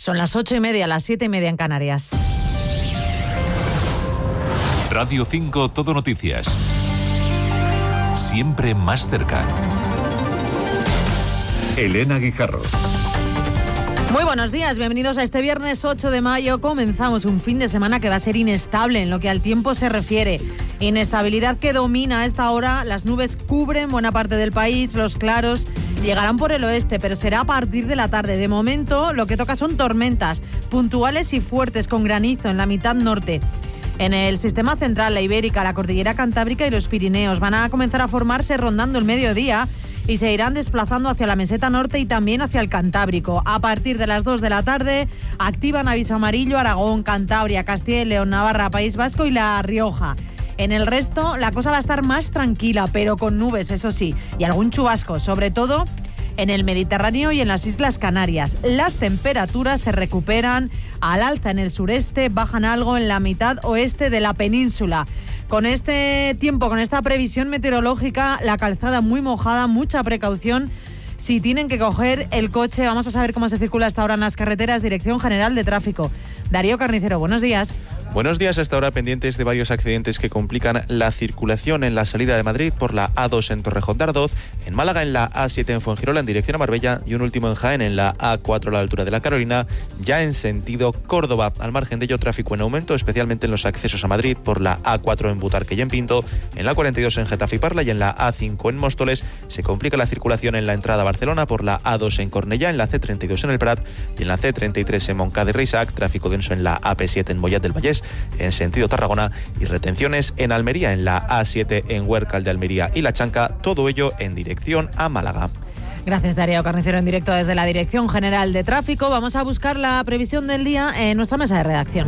Son las 8:30, las 7:30 en Canarias. Radio 5 Todo Noticias. Siempre más cerca. Elena Guijarro. Muy buenos días, bienvenidos a este viernes 8 de mayo. Comenzamos un fin de semana que va a ser inestable en lo que al tiempo se refiere. Inestabilidad que domina a esta hora. Las nubes cubren buena parte del país, los claros llegarán por el oeste, pero será a partir de la tarde. De momento, lo que toca son tormentas puntuales y fuertes con granizo en la mitad norte. En el sistema central, la Ibérica, la Cordillera Cantábrica y los Pirineos van a comenzar a formarse rondando el mediodía y se irán desplazando hacia la meseta norte y también hacia el Cantábrico. A partir de las 2 de la tarde activan aviso amarillo Aragón, Cantabria, Castilla y León, Navarra, País Vasco y La Rioja. En el resto la cosa va a estar más tranquila, pero con nubes, eso sí, y algún chubasco, sobre todo en el Mediterráneo y en las Islas Canarias. Las temperaturas se recuperan al alza en el sureste, bajan algo en la mitad oeste de la península. Con este tiempo, con esta previsión meteorológica, la calzada muy mojada, mucha precaución si tienen que coger el coche. Vamos a saber cómo se circula hasta ahora en las carreteras. Dirección General de Tráfico. Darío Carnicero, buenos días. Buenos días, hasta ahora pendientes de varios accidentes que complican la circulación en la salida de Madrid por la A2 en Torrejón de Ardoz, en Málaga en la A7 en Fuengirola en dirección a Marbella y un último en Jaén en la A4 a la altura de la Carolina, ya en sentido Córdoba. Al margen de ello, tráfico en aumento, especialmente en los accesos a Madrid por la A4 en Butarque y en Pinto, en la 42 en Getafe y Parla y en la A5 en Móstoles. Se complica la circulación en la entrada a Barcelona por la A2 en Cornellá, en la C32 en el Prat y en la C33 en Montcada y Reixac, tráfico denso en la AP7 en Mollet del Vallès en sentido Tarragona y retenciones en Almería en la A7 en Huércal de Almería y La Chanca, todo ello en dirección a Málaga. Gracias, Darío Carnicero, en directo desde la Dirección General de Tráfico. Vamos a buscar la previsión del día en nuestra mesa de redacción.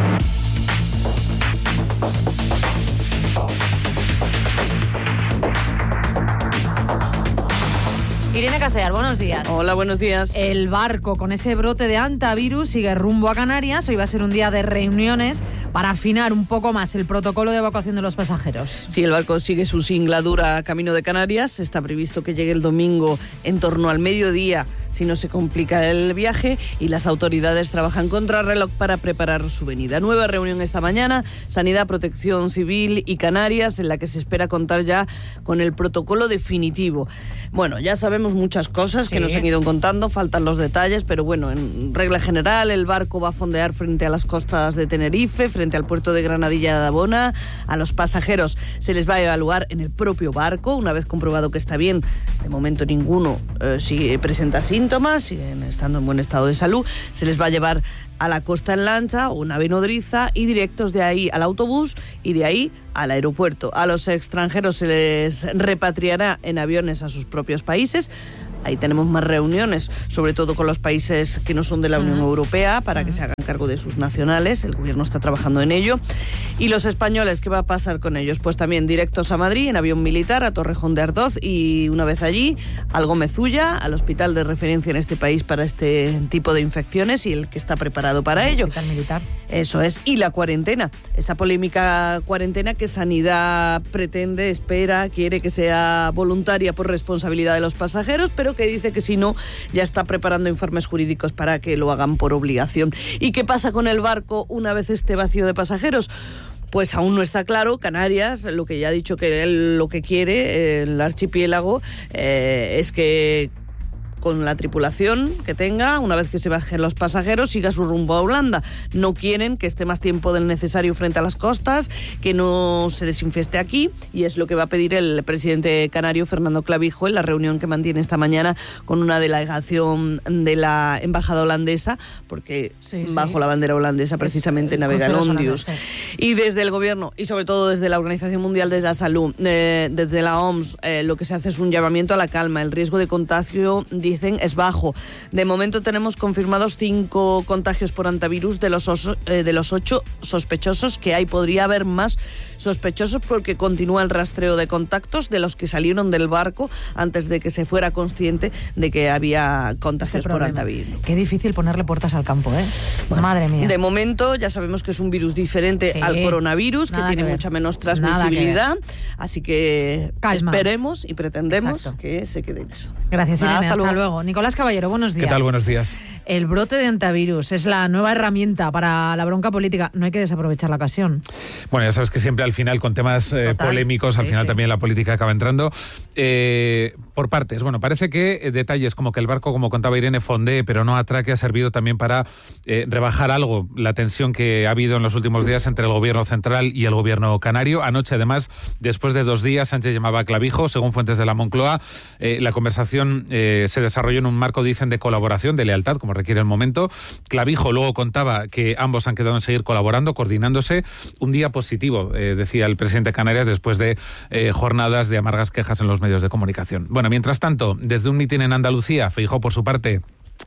Irene Castellar, buenos días. Hola, buenos días. El barco con ese brote de hantavirus sigue rumbo a Canarias. Hoy va a ser un día de reuniones para afinar un poco más el protocolo de evacuación de los pasajeros. Sí, el barco sigue su singladura camino de Canarias. Está previsto que llegue el domingo en torno al mediodía, si no se complica el viaje, y las autoridades trabajan contrarreloj para preparar su venida. Nueva reunión esta mañana, Sanidad, Protección Civil y Canarias, en la que se espera contar ya con el protocolo definitivo. Bueno, ya sabemos muchas cosas que nos han ido contando, faltan los detalles, pero bueno, en regla general el barco va a fondear frente a las costas de Tenerife, frente al puerto de Granadilla de Abona. A los pasajeros se les va a evaluar en el propio barco, una vez comprobado que está bien. De momento ninguno presenta síntomas, siguen estando en buen estado de salud. Se les va a llevar a la costa en lancha o una nave nodriza y directos de ahí al autobús y de ahí al aeropuerto. A los extranjeros se les repatriará en aviones a sus propios países. Ahí tenemos más reuniones, sobre todo con los países que no son de la Unión Europea, para que se hagan cargo de sus nacionales. El gobierno está trabajando en ello. Y los españoles, ¿qué va a pasar con ellos? Pues también directos a Madrid, en avión militar, a Torrejón de Ardoz y una vez allí, al Gómez Ulla, al hospital de referencia en este país para este tipo de infecciones y el que está preparado para ello. ¿Hospital militar? Eso es. Y la cuarentena, esa polémica cuarentena que Sanidad pretende, espera, quiere que sea voluntaria por responsabilidad de los pasajeros, pero que dice que si no, ya está preparando informes jurídicos para que lo hagan por obligación. ¿Y qué pasa con el barco una vez esté vacío de pasajeros? Pues aún no está claro. Canarias, lo que ya ha dicho que él lo que quiere, el archipiélago, es que con la tripulación que tenga, una vez que se bajen los pasajeros, siga su rumbo a Holanda. No quieren que esté más tiempo del necesario frente a las costas, que no se desinfeste aquí, y es lo que va a pedir el presidente canario Fernando Clavijo en la reunión que mantiene esta mañana con una delegación de la embajada holandesa, porque bajo la bandera holandesa precisamente navega el Ondius. Y desde el gobierno, y sobre todo desde la Organización Mundial de la Salud, desde la OMS, lo que se hace es un llamamiento a la calma. El riesgo de contagio, dicen, es bajo. De momento tenemos confirmados 5 contagios por hantavirus de los 8 sospechosos que hay. Podría haber más sospechosos porque continúa el rastreo de contactos de los que salieron del barco antes de que se fuera consciente de que había contagios por hantavirus. Qué difícil ponerle puertas al campo, ¿eh? Bueno, madre mía. De momento ya sabemos que es un virus diferente al coronavirus, que tiene mucha menos transmisibilidad, así que esperemos y pretendemos que se quede en eso. Gracias, Irene. Hasta Hasta luego. Nicolás Caballero, buenos días. ¿Qué tal? Buenos días. El brote de antivirus es la nueva herramienta para la bronca política. No hay que desaprovechar la ocasión. Bueno, ya sabes que siempre al final con temas polémicos, al final también la política acaba entrando. Por partes. Bueno, parece que detalles como que el barco, como contaba Irene, fondee, pero no atraque, ha servido también para rebajar algo la tensión que ha habido en los últimos días entre el gobierno central y el gobierno canario. Anoche, además, después de 2 días, Sánchez llamaba a Clavijo, según fuentes de la Moncloa. La conversación se desarrolló en un marco, dicen, de colaboración, de lealtad, como requiere el momento. Clavijo luego contaba que ambos han quedado en seguir colaborando, coordinándose. Un día positivo, decía el presidente de Canarias, después de jornadas de amargas quejas en los medios de comunicación. Bueno, mientras tanto, desde un mitin en Andalucía, Feijóo, por su parte,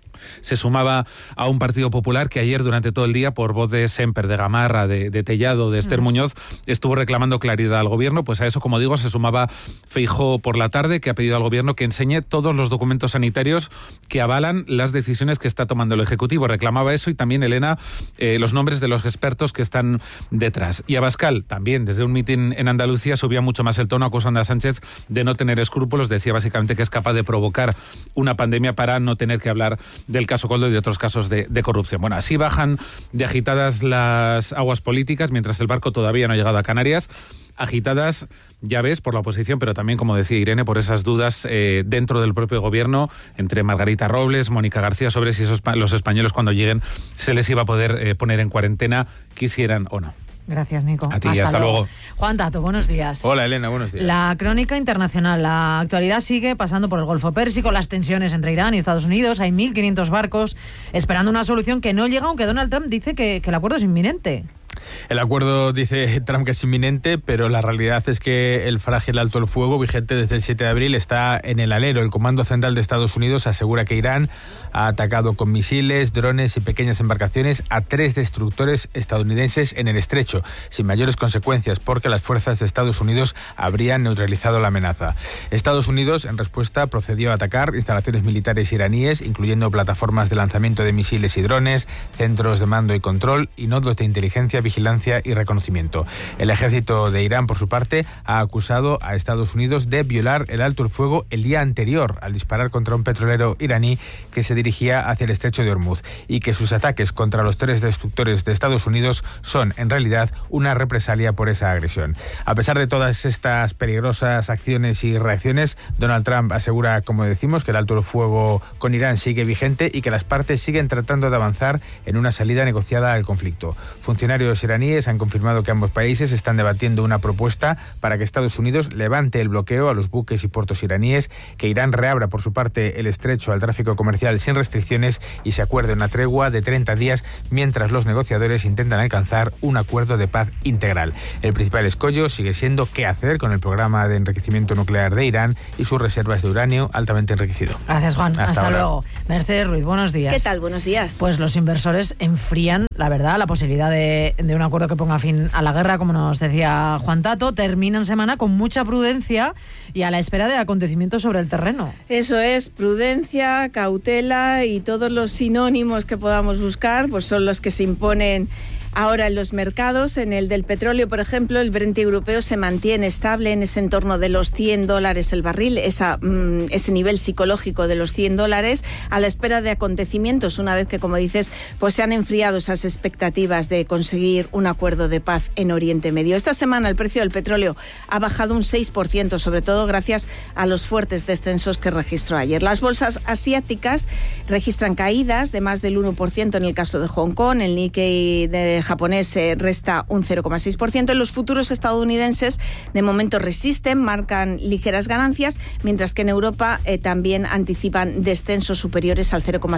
se sumaba a un Partido Popular que ayer durante todo el día, por voz de Semper, de Gamarra, de Tellado, de Esther Muñoz, estuvo reclamando claridad al gobierno. Pues a eso, como digo, se sumaba Feijóo por la tarde, que ha pedido al gobierno que enseñe todos los documentos sanitarios que avalan las decisiones que está tomando el Ejecutivo. Reclamaba eso y también, Elena, los nombres de los expertos que están detrás. Y Abascal también, desde un mitin en Andalucía, subía mucho más el tono, acusando a Sánchez de no tener escrúpulos. Decía básicamente que es capaz de provocar una pandemia para no tener que hablar del caso Coldo y de otros casos de corrupción. Bueno, así bajan de agitadas las aguas políticas, mientras el barco todavía no ha llegado a Canarias. Agitadas, ya ves, por la oposición, pero también, como decía Irene, por esas dudas dentro del propio gobierno, entre Margarita Robles, Mónica García, sobre si los españoles cuando lleguen se les iba a poder poner en cuarentena, quisieran o no. Gracias, Nico. A ti, hasta luego. Juan Tato, buenos días. Hola, Elena, buenos días. La crónica internacional, la actualidad sigue pasando por el Golfo Pérsico, las tensiones entre Irán y Estados Unidos. Hay 1.500 barcos esperando una solución que no llega, aunque Donald Trump dice que el acuerdo es inminente. El acuerdo, dice Trump, que es inminente, pero la realidad es que el frágil alto el fuego, vigente desde el 7 de abril, está en el alero. El Comando Central de Estados Unidos asegura que Irán ha atacado con misiles, drones y pequeñas embarcaciones a 3 destructores estadounidenses en el estrecho, sin mayores consecuencias, porque las fuerzas de Estados Unidos habrían neutralizado la amenaza. Estados Unidos, en respuesta, procedió a atacar instalaciones militares iraníes, incluyendo plataformas de lanzamiento de misiles y drones, centros de mando y control y nodos de inteligencia, vigilancia y reconocimiento. El ejército de Irán, por su parte, ha acusado a Estados Unidos de violar el alto el fuego el día anterior al disparar contra un petrolero iraní que se dirigía hacia el estrecho de Hormuz, y que sus ataques contra los 3 destructores de Estados Unidos son, en realidad, una represalia por esa agresión. A pesar de todas estas peligrosas acciones y reacciones, Donald Trump asegura, como decimos, que el alto el fuego con Irán sigue vigente y que las partes siguen tratando de avanzar en una salida negociada al conflicto. Funcionarios iraníes han confirmado que ambos países están debatiendo una propuesta para que Estados Unidos levante el bloqueo a los buques y puertos iraníes, que Irán reabra por su parte el estrecho al tráfico comercial sin restricciones y se acuerde una tregua de 30 días mientras los negociadores intentan alcanzar un acuerdo de paz integral. El principal escollo sigue siendo qué hacer con el programa de enriquecimiento nuclear de Irán y sus reservas de uranio altamente enriquecido. Gracias, Juan. Hasta luego. Mercedes Ruiz, buenos días. ¿Qué tal? Buenos días. Pues los inversores enfrían, la verdad, la posibilidad de un acuerdo que ponga fin a la guerra, como nos decía Juan Tato. Terminan semana con mucha prudencia y a la espera de acontecimientos sobre el terreno. Eso es, prudencia, cautela y todos los sinónimos que podamos buscar, pues son los que se imponen ahora en los mercados. En el del petróleo, por ejemplo, el Brent europeo se mantiene estable en ese entorno de los $100 el barril, ese nivel psicológico de los $100, a la espera de acontecimientos, una vez que, como dices, pues se han enfriado esas expectativas de conseguir un acuerdo de paz en Oriente Medio. Esta semana el precio del petróleo ha bajado un 6%, sobre todo gracias a los fuertes descensos que registró ayer. Las bolsas asiáticas registran caídas de más del 1% en el caso de Hong Kong. El Nikkei de japonés resta un 0,6%. Los futuros estadounidenses de momento resisten, marcan ligeras ganancias, mientras que en Europa también anticipan descensos superiores al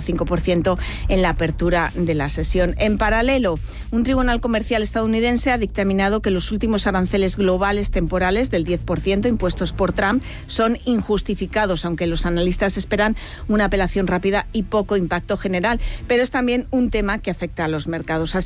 0,5% en la apertura de la sesión. En paralelo, un tribunal comercial estadounidense ha dictaminado que los últimos aranceles globales temporales del 10% impuestos por Trump son injustificados, aunque los analistas esperan una apelación rápida y poco impacto general. Pero es también un tema que afecta a los mercados. Así que, bueno,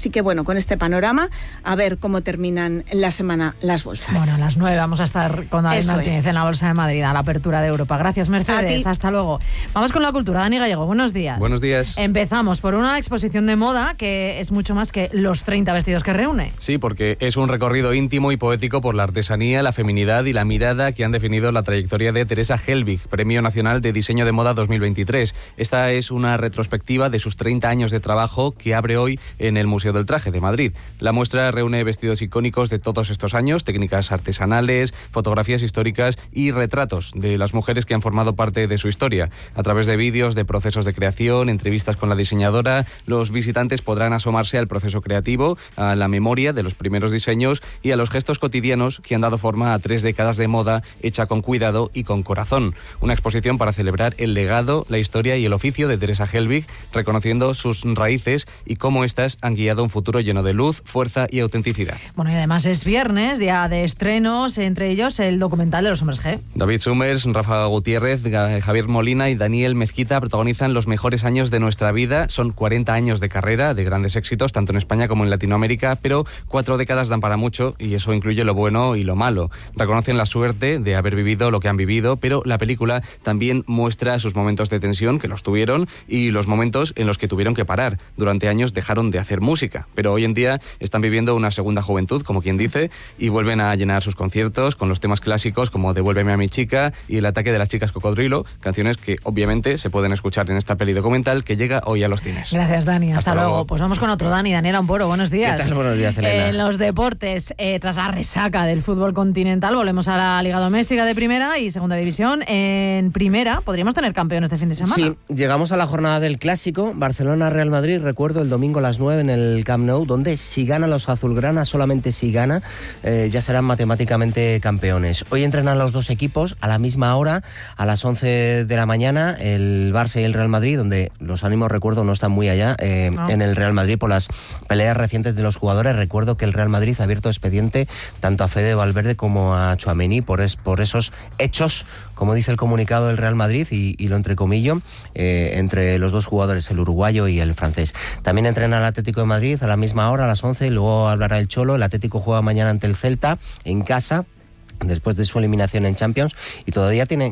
con este panorama, a ver cómo terminan la semana las bolsas. Bueno, a las 9 vamos a estar con David Martínez en la Bolsa de Madrid, a la apertura de Europa. Gracias, Mercedes. Hasta luego. Vamos con la cultura. Dani Gallego, buenos días. Buenos días. Empezamos por una exposición de moda que es mucho más que los 30 vestidos que reúne. Sí, porque es un recorrido íntimo y poético por la artesanía, la feminidad y la mirada que han definido la trayectoria de Teresa Helbig, Premio Nacional de Diseño de Moda 2023. Esta es una retrospectiva de sus 30 años de trabajo que abre hoy en el Museo del Traje de Madrid. La muestra reúne vestidos icónicos de todos estos años, técnicas artesanales, fotografías históricas y retratos de las mujeres que han formado parte de su historia. A través de vídeos de procesos de creación, entrevistas con la diseñadora, los visitantes podrán asomarse al proceso creativo, a la memoria de los primeros diseños y a los gestos cotidianos que han dado forma a 3 décadas de moda hecha con cuidado y con corazón. Una exposición para celebrar el legado, la historia y el oficio de Teresa Helbig, reconociendo sus raíces y cómo éstas han guiado un futuro lleno de luz, fuerza y autenticidad. Bueno, y además es viernes, día de estrenos, entre ellos el documental de los Hombres G. David Summers, Rafa Gutiérrez, Javier Molina y Daniel Mezquita protagonizan los mejores años de nuestra vida. Son 40 años de carrera, de grandes éxitos, tanto en España como en Latinoamérica, pero 4 décadas dan para mucho y eso incluye lo bueno y lo malo. Reconocen la suerte de haber vivido lo que han vivido, pero la película también muestra sus momentos de tensión, que los tuvieron, y los momentos en los que tuvieron que parar. Durante años dejaron de hacer música, pero hoy en día están viviendo una segunda juventud, como quien dice, y vuelven a llenar sus conciertos con los temas clásicos como Devuélveme a mi chica y El ataque de las chicas cocodrilo, canciones que obviamente se pueden escuchar en esta peli documental que llega hoy a los cines. Gracias, Dani. Hasta luego. Pues vamos con otro Dani, Daniel Amporo. Buenos días. ¿Qué tal? Buenos días, Elena. En los deportes, tras la resaca del fútbol continental, volvemos a la Liga Doméstica de Primera y Segunda División. En Primera, ¿podríamos tener campeón este fin de semana? Sí, llegamos a la jornada del Clásico, Barcelona-Real Madrid, recuerdo, el domingo a las 9 en el Camp Nou, donde si gana los azulgrana, solamente si gana, ya serán matemáticamente campeones. Hoy entrenan los dos equipos a la misma hora, a las 11 de la mañana, el Barça y el Real Madrid, donde los ánimos, recuerdo, no están muy allá, en el Real Madrid por las peleas recientes de los jugadores. Recuerdo que el Real Madrid ha abierto expediente tanto a Fede Valverde como a Tchouaméni por esos hechos, como dice el comunicado del Real Madrid, y lo entrecomillo, entre los dos jugadores, el uruguayo y el francés. También entrena el Atlético de Madrid a la misma hora, a las 11, y luego hablará el Cholo. El Atlético juega mañana ante el Celta, en casa, después de su eliminación en Champions, y todavía tienen,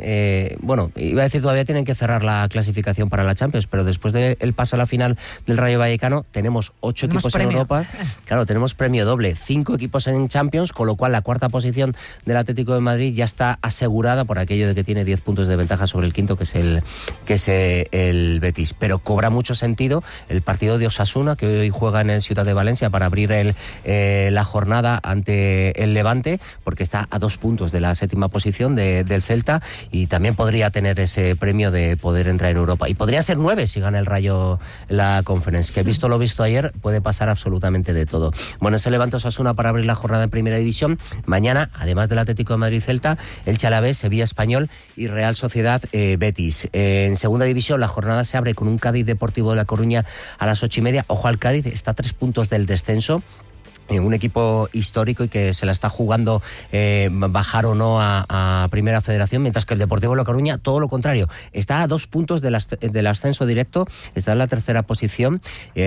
todavía tienen que cerrar la clasificación para la Champions, pero después del pase a la final del Rayo Vallecano, tenemos 8 equipos premio en Europa. Claro, tenemos premio doble, 5 equipos en Champions, con lo cual la cuarta posición del Atlético de Madrid ya está asegurada por aquello de que tiene 10 puntos de ventaja sobre el quinto, que es el Betis. Pero cobra mucho sentido el partido de Osasuna, que hoy juega en el Ciudad de Valencia para abrir la jornada ante el Levante, porque está a 2 puntos de la séptima posición del Celta, y también podría tener ese premio de poder entrar en Europa. Y podría ser 9 si gana el Rayo la Conference, que visto lo visto ayer, puede pasar absolutamente de todo. Bueno, ese Levante Osasuna para abrir la jornada en Primera División. Mañana, además del Atlético de Madrid Celta, el Alavés, Sevilla Español y Real Sociedad Betis. En Segunda División la jornada se abre con un Cádiz Deportivo de La Coruña a las 8:30. Ojo al Cádiz, está a 3 puntos del descenso. Un equipo histórico y que se la está jugando bajar o no a Primera Federación, mientras que el Deportivo de La Coruña, todo lo contrario, está a 2 puntos del ascenso directo, está en la tercera posición,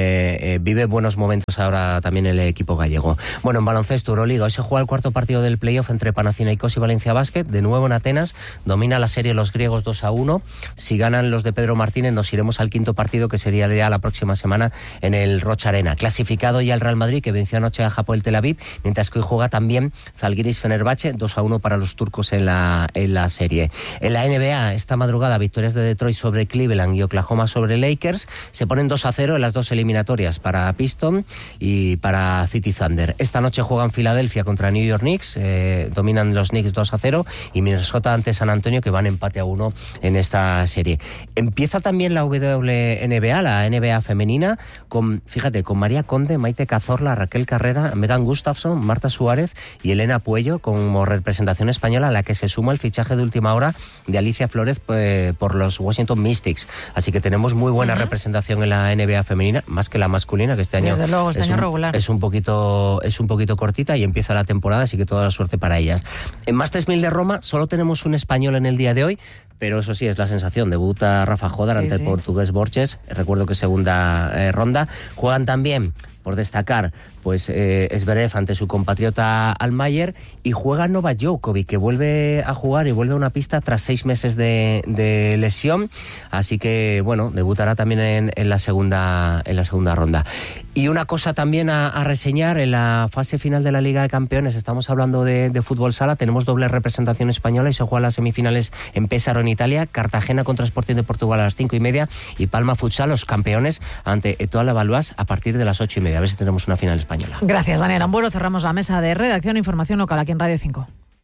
vive buenos momentos ahora también el equipo gallego. Bueno, en baloncesto, Euroliga, hoy se juega el cuarto partido del playoff entre Panathinaikos y Valencia Basket, de nuevo en Atenas, domina la serie los griegos 2-1, si ganan los de Pedro Martínez nos iremos al quinto partido, que sería ya la próxima semana en el Rocha Arena. Clasificado ya el Real Madrid, que venció anoche a Hapoel Tel Aviv, mientras que hoy juega también Zalgiris Fenerbahce, 2-1 para los turcos en la serie. En la NBA, esta madrugada, victorias de Detroit sobre Cleveland y Oklahoma sobre Lakers, se ponen 2-0 en las dos eliminatorias para Pistons y para City Thunder. Esta noche juegan Filadelfia contra New York Knicks, dominan los Knicks 2-0, y Minnesota ante San Antonio, que van empate a 1 en esta serie. Empieza también la WNBA, la NBA femenina, con María Conde, Maite Cazorla, Raquel Carrera, Megan Gustafson, Marta Suárez y Elena Puello como representación española, a la que se suma el fichaje de última hora de Alicia Flórez por los Washington Mystics. Así que tenemos muy buena representación en la NBA femenina, más que la masculina, que este año, desde luego, este año regular. Es un poquito cortita y empieza la temporada, así que toda la suerte para ellas. En Masters 1000 de Roma solo tenemos un español en el día de hoy, pero eso sí, es la sensación. Debuta Rafa Jodar ante el portugués Borges, recuerdo que segunda ronda. Juegan también, por destacar, pues Zverev ante su compatriota Altmaier, y juega Novak Djokovic, que vuelve a jugar y vuelve a una pista tras 6 meses de lesión, así que bueno, debutará también en la segunda ronda. Y una cosa también a reseñar, en la fase final de la Liga de Campeones, estamos hablando de fútbol sala, tenemos doble representación española y se juegan las semifinales en Pesaro, en Italia, Cartagena contra Sporting de Portugal a las 5:30 y Palma Futsal, los campeones, ante Etoile Valois a partir de las 8:30. A ver si tenemos una final española. Gracias, Daniel Ambuero. Cerramos la mesa de redacción e información local aquí en Radio 5.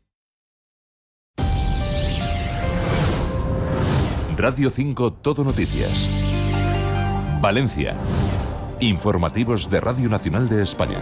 Radio 5 Todo Noticias. Valencia. Informativos de Radio Nacional de España.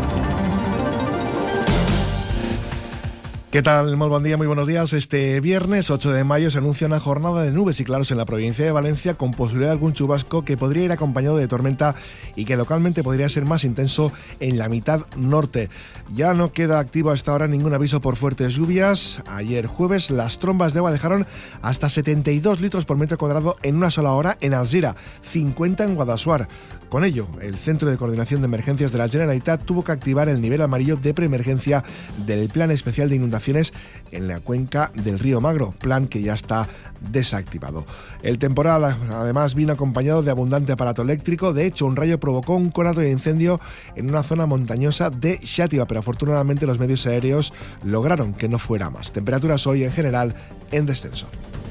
¿Qué tal? Muy buen día, muy buenos días. Este viernes 8 de mayo se anuncia una jornada de nubes y claros en la provincia de Valencia, con posibilidad de algún chubasco que podría ir acompañado de tormenta y que localmente podría ser más intenso en la mitad norte. Ya no queda activo hasta ahora ningún aviso por fuertes lluvias. Ayer jueves las trombas de agua dejaron hasta 72 litros por metro cuadrado en una sola hora en Alzira, 50 en Guadassuar. Con ello, el Centro de Coordinación de Emergencias de la Generalitat tuvo que activar el nivel amarillo de preemergencia del Plan Especial de Inundaciones en la cuenca del río Magro, plan que ya está desactivado. El temporal además vino acompañado de abundante aparato eléctrico. De hecho, un rayo provocó un conato de incendio en una zona montañosa de Xàtiva, pero afortunadamente los medios aéreos lograron que no fuera más. Temperaturas hoy en general en descenso.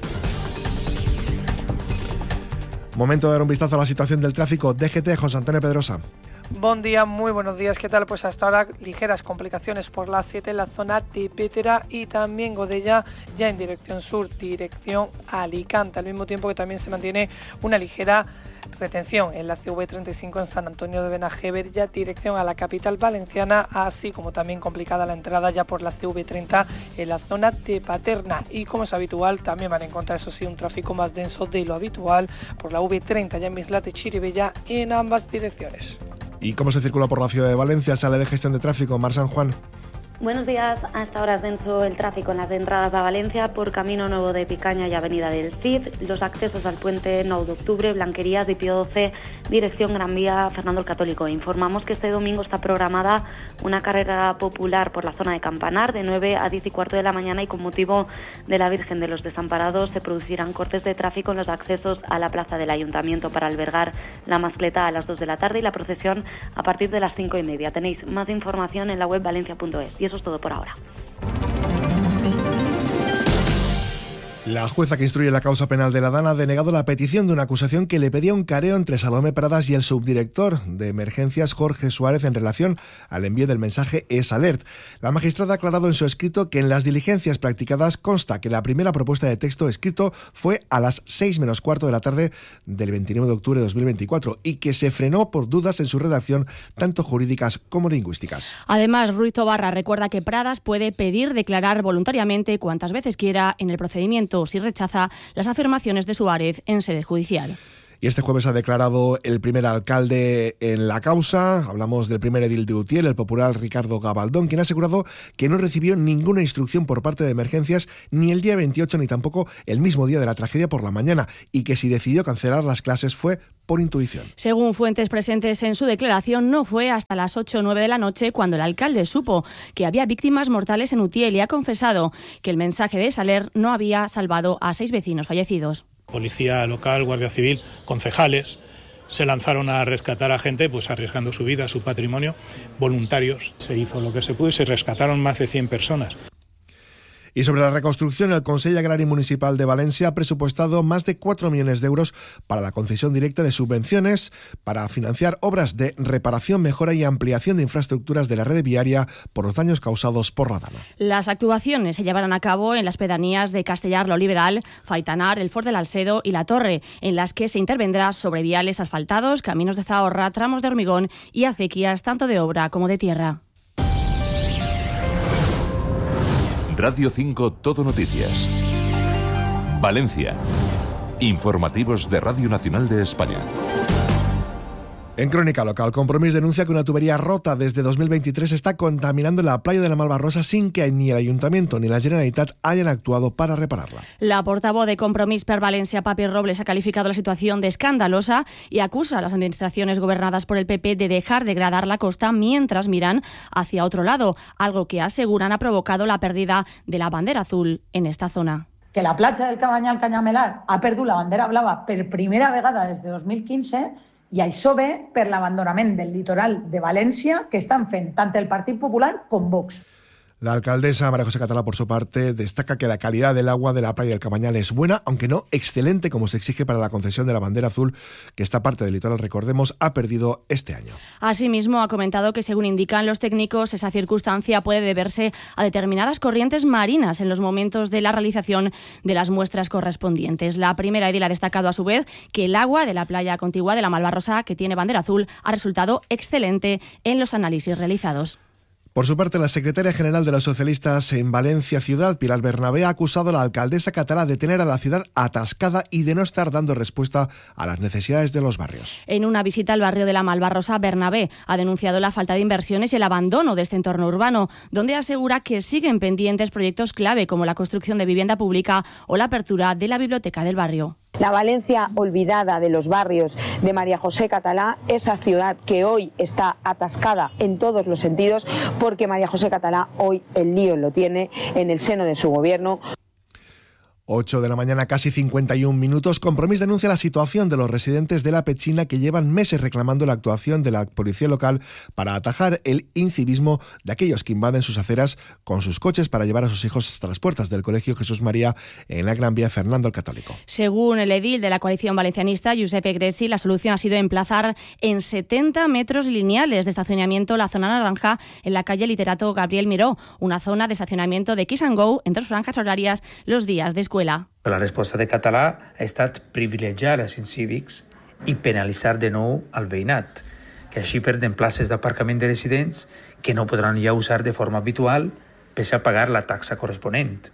Momento de dar un vistazo a la situación del tráfico. DGT, José Antonio Pedrosa. Buen día, muy buenos días. ¿Qué tal? Pues hasta ahora ligeras complicaciones por la 7 en la zona de Pétera y también Godella, ya en dirección sur, dirección Alicante. Al mismo tiempo que también se mantiene una ligera retención en la CV35 en San Antonio de Benajever, ya dirección a la capital valenciana, así como también complicada la entrada ya por la CV30 en la zona de Paterna. Y como es habitual, también van a encontrar, eso sí, un tráfico más denso de lo habitual por la V30 ya en Mislat de Chirivella en ambas direcciones. ¿Y cómo se circula por la ciudad de Valencia? Sala de gestión de tráfico, Mar San Juan. Buenos días. Hasta ahora es denso el tráfico en las entradas a Valencia por Camino Nuevo de Picaña y Avenida del Cid, los accesos al puente 9 de octubre, Blanquerías y Pío XII, dirección Gran Vía Fernando el Católico. Informamos que este domingo está programada una carrera popular por la zona de Campanar de 9 a 10:15 de la mañana y con motivo de la Virgen de los Desamparados se producirán cortes de tráfico en los accesos a la plaza del Ayuntamiento para albergar la mascleta a las 2 de la tarde y la procesión a partir de las 5:30. Tenéis más información en la web valencia.es. Y eso es todo por ahora. La jueza que instruye la causa penal de la Dana ha denegado la petición de una acusación que le pedía un careo entre Salomé Pradas y el subdirector de emergencias Jorge Suárez en relación al envío del mensaje ES-Alert. La magistrada ha aclarado en su escrito que en las diligencias practicadas consta que la primera propuesta de texto escrito fue a las 6 menos cuarto de la tarde del 29 de octubre de 2024 y que se frenó por dudas en su redacción, tanto jurídicas como lingüísticas. Además, Ruiz Tobarra recuerda que Pradas puede pedir declarar voluntariamente cuantas veces quiera en el procedimiento si rechaza las afirmaciones de Suárez en sede judicial. Y este jueves ha declarado el primer alcalde en la causa. Hablamos del primer edil de Utiel, el popular Ricardo Gabaldón, quien ha asegurado que no recibió ninguna instrucción por parte de emergencias ni el día 28 ni tampoco el mismo día de la tragedia por la mañana y que si decidió cancelar las clases fue por intuición. Según fuentes presentes en su declaración, no fue hasta las 8 o 9 de la noche cuando el alcalde supo que había víctimas mortales en Utiel y ha confesado que el mensaje de ES-Alert no había salvado a 6 vecinos fallecidos. Policía local, Guardia Civil, concejales, se lanzaron a rescatar a gente, pues arriesgando su vida, su patrimonio, voluntarios. Se hizo lo que se pudo y se rescataron más de 100 personas. Y sobre la reconstrucción, el Consell Agrari Municipal de Valencia ha presupuestado más de 4 millones de euros para la concesión directa de subvenciones para financiar obras de reparación, mejora y ampliación de infraestructuras de la red viaria por los daños causados por la Dana. Las actuaciones se llevarán a cabo en las pedanías de Castellar lo Liberal, Faitanar, el Fort del Alcedo y La Torre, en las que se intervendrá sobre viales asfaltados, caminos de zahorra, tramos de hormigón y acequias tanto de obra como de tierra. Radio 5 Todo Noticias. Valencia. Informativos de Radio Nacional de España. En Crónica Local, Compromís denuncia que una tubería rota desde 2023 está contaminando la playa de la Malvarrosa sin que ni el Ayuntamiento ni la Generalitat hayan actuado para repararla. La portavoz de Compromís per Valencia, Papi Robles, ha calificado la situación de escandalosa y acusa a las administraciones gobernadas por el PP de dejar degradar la costa mientras miran hacia otro lado, algo que aseguran ha provocado la pérdida de la bandera azul en esta zona. Que la platja del Cabanyal Canyamelar ha perdut la bandera blava per primera vegada des de 2015 i això ve per l'abandonament del litoral de València que estan fent tant el Partit Popular com Vox. La alcaldesa María José Catalá, por su parte, destaca que la calidad del agua de la playa del Cabanyal es buena, aunque no excelente como se exige para la concesión de la bandera azul, que esta parte del litoral, recordemos, ha perdido este año. Asimismo, ha comentado que, según indican los técnicos, esa circunstancia puede deberse a determinadas corrientes marinas en los momentos de la realización de las muestras correspondientes. La primera edil ha destacado, a su vez, que el agua de la playa contigua de la Malvarrosa, que tiene bandera azul, ha resultado excelente en los análisis realizados. Por su parte, la secretaria general de los socialistas en Valencia Ciudad, Pilar Bernabé, ha acusado a la alcaldesa catalá de tener a la ciudad atascada y de no estar dando respuesta a las necesidades de los barrios. En una visita al barrio de la Malvarrosa, Bernabé ha denunciado la falta de inversiones y el abandono de este entorno urbano, donde asegura que siguen pendientes proyectos clave como la construcción de vivienda pública o la apertura de la biblioteca del barrio. La Valencia olvidada de los barrios de María José Catalá, esa ciudad que hoy está atascada en todos los sentidos, porque María José Catalá hoy el lío lo tiene en el seno de su gobierno. 8 de la mañana, casi 51 minutos. Compromís denuncia la situación de los residentes de La Pechina que llevan meses reclamando la actuación de la policía local para atajar el incivismo de aquellos que invaden sus aceras con sus coches para llevar a sus hijos hasta las puertas del Colegio Jesús María en la Gran Vía Fernando el Católico. Según el edil de la coalición valencianista, Giuseppe Greci, la solución ha sido emplazar en 70 metros lineales de estacionamiento la zona naranja en la calle Literato Gabriel Miró, una zona de estacionamiento de kiss and go en 2 franjas horarias los días de escuela. La resposta de Català ha estat privilegiar els incívics i penalitzar de nou el veïnat, que així perden places d'aparcament de residents que no podran ja usar de forma habitual pese a pagar la taxa corresponent.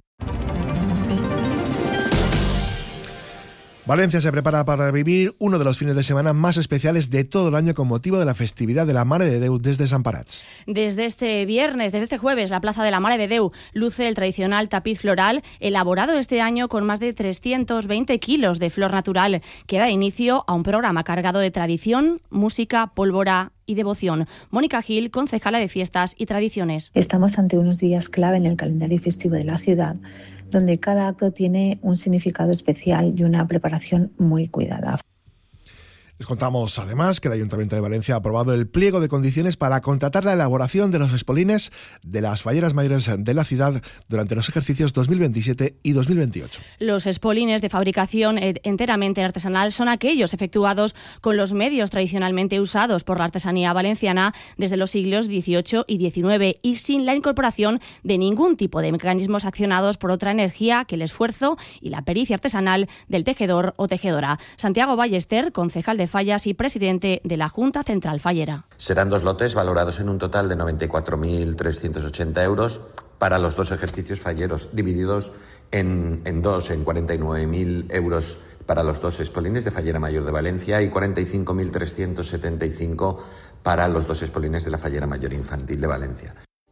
Valencia se prepara para vivir uno de los fines de semana más especiales de todo el año con motivo de la festividad de la Mare de Déu desde Desemparats. Desde este jueves, la Plaza de la Mare de Déu luce el tradicional tapiz floral elaborado este año con más de 320 kilos de flor natural, que da inicio a un programa cargado de tradición, música, pólvora y devoción. Mónica Gil, concejala de Fiestas y Tradiciones. Estamos ante unos días clave en el calendario festivo de la ciudad, donde cada acto tiene un significado especial y una preparación muy cuidada. Les contamos además que el Ayuntamiento de Valencia ha aprobado el pliego de condiciones para contratar la elaboración de los espolines de las falleras mayores de la ciudad durante los ejercicios 2027 y 2028. Los espolines de fabricación enteramente artesanal son aquellos efectuados con los medios tradicionalmente usados por la artesanía valenciana desde los siglos XVIII y XIX y sin la incorporación de ningún tipo de mecanismos accionados por otra energía que el esfuerzo y la pericia artesanal del tejedor o tejedora. Santiago Ballester, concejal de Fallas y presidente de la Junta Central Fallera. Serán 2 lotes valorados en un total de 94.380 euros para los 2 ejercicios falleros, divididos en 49.000 euros para los 2 espolines de Fallera Mayor de Valencia y 45.375 para los 2 espolines de la Fallera Mayor Infantil de Valencia.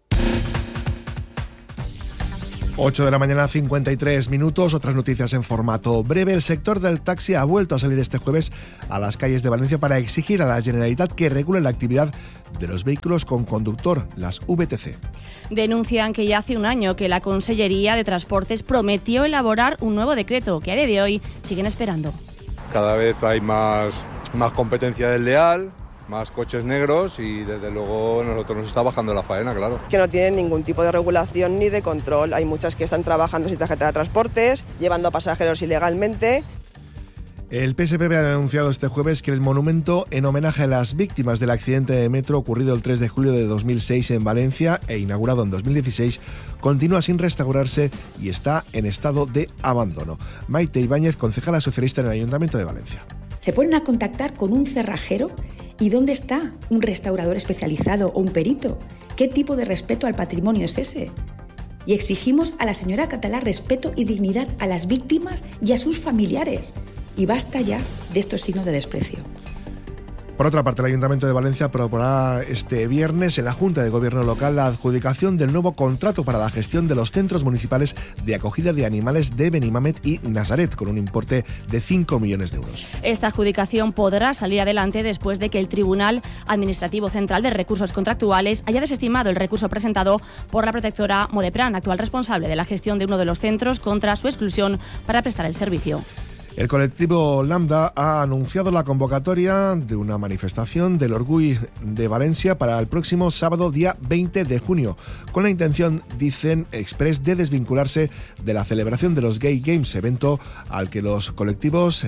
8 de la mañana, 53 minutos. Otras noticias en formato breve. El sector del taxi ha vuelto a salir este jueves a las calles de Valencia para exigir a la Generalitat que regule la actividad de los vehículos con conductor, las VTC. Denuncian que ya hace un año que la Consellería de Transportes prometió elaborar un nuevo decreto que a día de hoy siguen esperando. Cada vez hay más competencia desleal, más coches negros y desde luego nosotros nos está bajando la faena, claro. Que no tienen ningún tipo de regulación ni de control. Hay muchas que están trabajando sin tarjeta de transportes, llevando a pasajeros ilegalmente. El PSPB ha denunciado este jueves que el monumento en homenaje a las víctimas del accidente de metro ocurrido el 3 de julio de 2006 en Valencia e inaugurado en 2016 continúa sin restaurarse y está en estado de abandono. Maite Ibáñez, concejala socialista en el Ayuntamiento de Valencia. Se ponen a contactar con un cerrajero. ¿Y dónde está un restaurador especializado o un perito? ¿Qué tipo de respeto al patrimonio es ese? Y exigimos a la señora Catalá respeto y dignidad a las víctimas y a sus familiares. Y basta ya de estos signos de desprecio. Por otra parte, el Ayuntamiento de Valencia aprobará este viernes en la Junta de Gobierno local la adjudicación del nuevo contrato para la gestión de los centros municipales de acogida de animales de Benimamet y Nazaret, con un importe de 5 millones de euros. Esta adjudicación podrá salir adelante después de que el Tribunal Administrativo Central de Recursos Contractuales haya desestimado el recurso presentado por la protectora Modepran, actual responsable de la gestión de uno de los centros, contra su exclusión para prestar el servicio. El colectivo Lambda ha anunciado la convocatoria de una manifestación del Orgull de Valencia para el próximo sábado, día 20 de junio, con la intención, dicen express, de desvincularse de la celebración de los Gay Games, evento al que los colectivos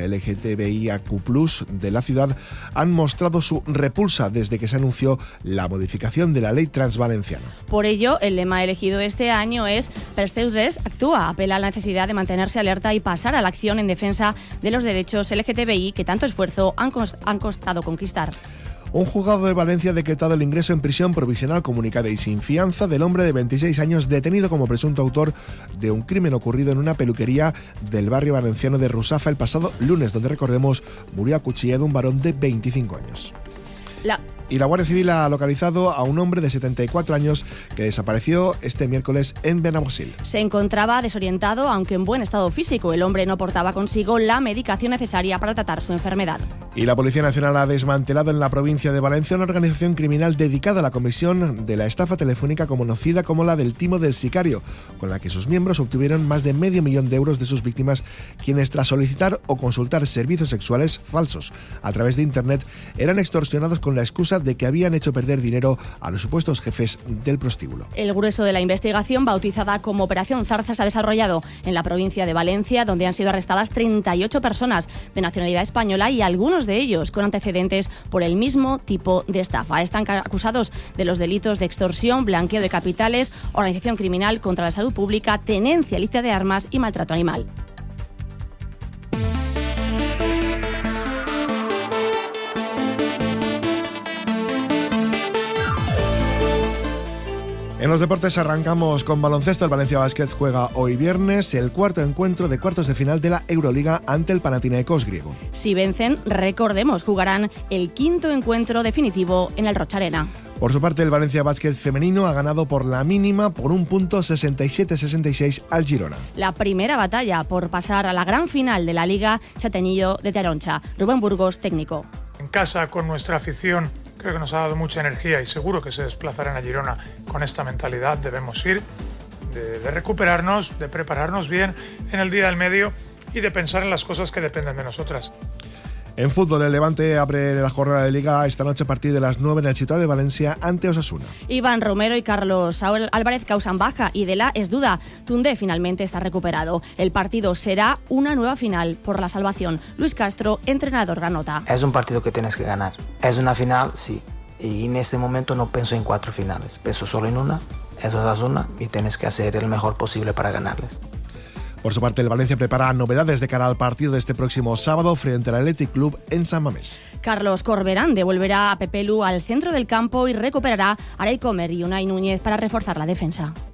LGTBIAQ+ de la ciudad han mostrado su repulsa desde que se anunció la modificación de la ley transvalenciana. Por ello, el lema elegido este año es Perseus actúa, apela a la necesidad de mantenerse alerta y pasar a la acción en defensa de los derechos LGTBI que tanto esfuerzo han costado conquistar. Un juzgado de Valencia ha decretado el ingreso en prisión provisional comunicada y sin fianza del hombre de 26 años detenido como presunto autor de un crimen ocurrido en una peluquería del barrio valenciano de Rusafa el pasado lunes, donde, recordemos, murió acuchillado un varón de 25 años. Y la Guardia Civil ha localizado a un hombre de 74 años que desapareció este miércoles en Benaguasil. Se encontraba desorientado, aunque en buen estado físico. El hombre no portaba consigo la medicación necesaria para tratar su enfermedad. Y la Policía Nacional ha desmantelado en la provincia de Valencia una organización criminal dedicada a la comisión de la estafa telefónica conocida como la del Timo del Sicario, con la que sus miembros obtuvieron más de $500,000 de sus víctimas, quienes tras solicitar o consultar servicios sexuales falsos a través de Internet eran extorsionados con la excusa de que habían hecho perder dinero a los supuestos jefes del prostíbulo. El grueso de la investigación, bautizada como Operación Zarza, se ha desarrollado en la provincia de Valencia, donde han sido arrestadas 38 personas de nacionalidad española y algunos de ellos con antecedentes por el mismo tipo de estafa. Están acusados de los delitos de extorsión, blanqueo de capitales, organización criminal contra la salud pública, tenencia ilícita de armas y maltrato animal. En los deportes arrancamos con baloncesto. El Valencia Basket juega hoy viernes el cuarto encuentro de cuartos de final de la Euroliga ante el Panathinaikos griego. Si vencen, recordemos, jugarán el quinto encuentro definitivo en el Rocha Arena. Por su parte, el Valencia Basket femenino ha ganado por la mínima por un punto, 67-66 al Girona. La primera batalla por pasar a la gran final de la Liga se ha teñido de Taroncha. Rubén Burgos, técnico. En casa, con nuestra afición, creo que nos ha dado mucha energía y seguro que se desplazarán a Girona con esta mentalidad. Debemos ir, de recuperarnos, de prepararnos bien en el día del medio y de pensar en las cosas que dependen de nosotras. En fútbol, el Levante abre la jornada de Liga esta noche a partir de las 9 en el Ciutat de Valencia ante Osasuna. Iván Romero y Carlos Álvarez causan baja y de la es duda. Tunde finalmente está recuperado. El partido será una nueva final por la salvación. Luis Castro, entrenador granota. Es un partido que tienes que ganar. Es una final, sí. Y en este momento no pienso en 4 finales. Pienso solo en una. Es Osasuna y tienes que hacer el mejor posible para ganarles. Por su parte, el Valencia prepara novedades de cara al partido de este próximo sábado frente al Athletic Club en San Mamés. Carlos Corberán devolverá a Pepe Lu al centro del campo y recuperará a Arey Comer y Unai Núñez para reforzar la defensa.